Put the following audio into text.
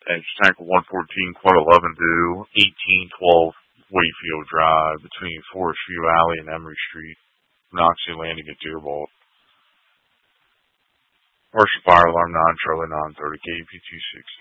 Thanks. Tackle 114, Quad 11 due, 1812 Wayfield Drive between Forest View Alley and Emery Street. Noxie landing at Dearborn. Partial fire alarm 9 Charlie 930 KP 260.